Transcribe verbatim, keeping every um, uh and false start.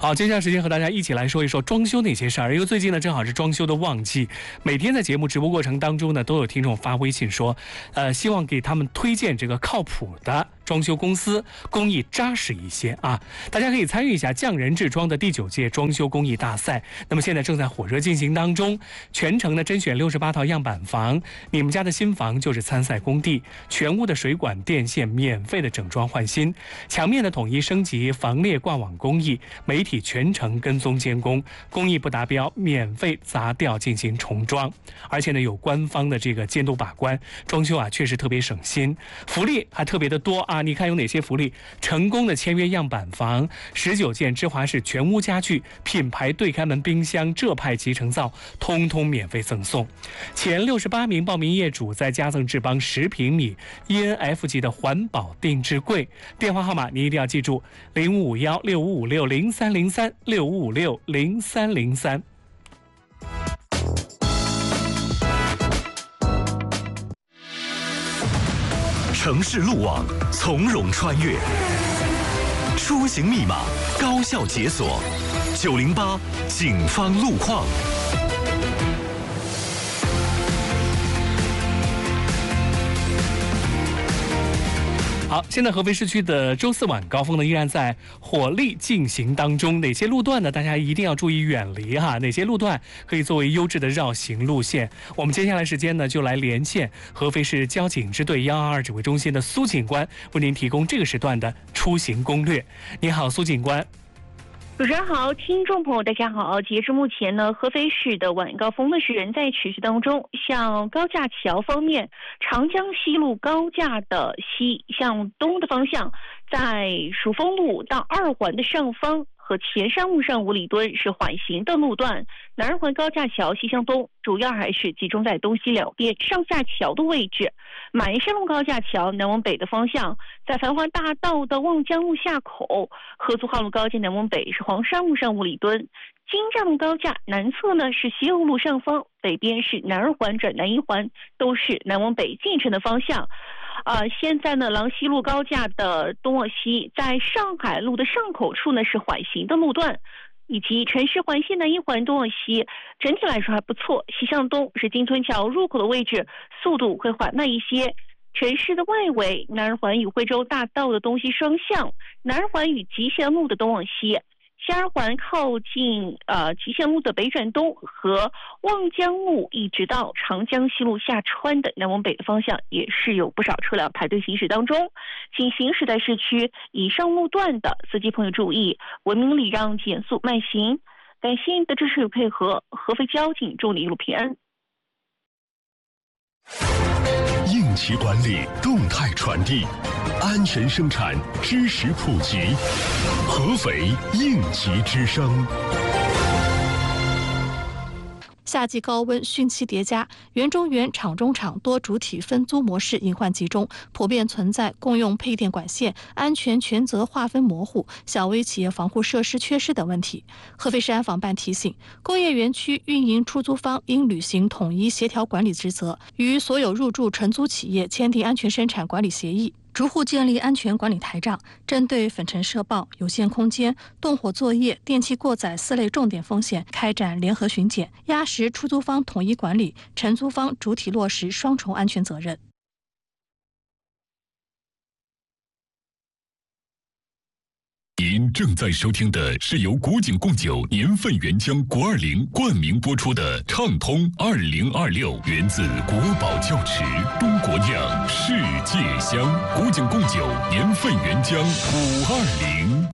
好，接下来时间和大家一起来说一说装修那些事儿。因为最近呢，正好是装修的旺季，每天在节目直播过程当中呢，都有听众发微信说，呃，希望给他们推荐这个靠谱的装修公司，工艺扎实一些啊。大家可以参与一下匠人制装的第九届装修工艺大赛。那么现在正在火热进行当中，全程呢甄选六十八套样板房，你们家的新房就是参赛工地，全屋的水管电线免费的整装换新，墙面的统一升级，防裂挂网工艺，媒体全程跟踪监工，工艺不达标免费砸掉进行重装，而且呢有官方的这个监督把关，装修啊确实特别省心，福利还特别的多啊！你看有哪些福利？成功的签约样板房，十九件芝华士全屋家具，品牌对开门冰箱，浙派集成灶，通通免费赠送。前六十八名报名业主再加赠智邦十平米 E N F 级的环保定制柜。电话号码你一定要记住：零五五幺六五五六零三零三六五五六零三零三。 城市路网从容穿越，出行密码高效解锁。九零八警方路况。 好，现在合肥市区的周四晚高峰呢依然在火力进行当中，哪些路段呢？大家一定要注意远离哈。哪些路段可以作为优质的绕行路线？我们接下来时间呢就来连线合肥市交警支队幺二二指挥中心的苏警官，为您提供这个时段的出行攻略。你好，苏警官。 主持人好，听众朋友大家好。截至目前呢，合肥市的晚高峰呢是仍在持续当中。像高架桥方面，长江西路高架的西向东的方向，在蜀峰路到二环的上方和前山路上五里墩是缓行的路段，南二环高架桥西向东主要还是集中在东西两边上下桥的位置。马鞍山路高架桥南往北的方向，在繁华大道的望江路下口，合租号路高架南往北是黄山路上五里墩，京站路高架南侧呢是西欧路上方，北边是南二环转南一环，都是南往北进城的方向。呃，现在呢，郎西路高架的东往西，在上海路的上口处呢是缓行的路段，以及城市环线南一环东往西，整体来说还不错。西向东是金村桥入口的位置，速度会缓慢一些。城市的外围，南二环与惠州大道的东西双向，南二环与吉祥路的东往西。西二环靠近呃吉祥路的北转东和望江路一直到长江西路下穿的南往北的方向，也是有不少车辆排队行驶当中。请行驶在市区以上路段的司机朋友注意，文明礼让，减速慢行。感谢您的支持与配合，合肥交警祝你一路平安。 应急管理，动态传递，安全生产，知识普及。合肥应急之声。 夏季高温汛期叠加，园中园、厂中厂多主体分租模式隐患集中，普遍存在共用配电管线、安全权责划分模糊、小微企业防护设施缺失等问题。合肥市安防办提醒，工业园区运营出租方应履行统一协调管理职责，与所有入驻承租企业签订安全生产管理协议，逐户建立安全管理台账，针对粉尘射爆、有限空间、动火作业、电气过载四类重点风险开展联合巡检，压实出租方统一管理，承租方主体落实双重安全责任。 您正在收听的是由古井贡酒年份原浆国二零冠名播出的畅通二零二六，源自国宝窖池，中国酿，世界香。古井贡酒年份原浆五二零。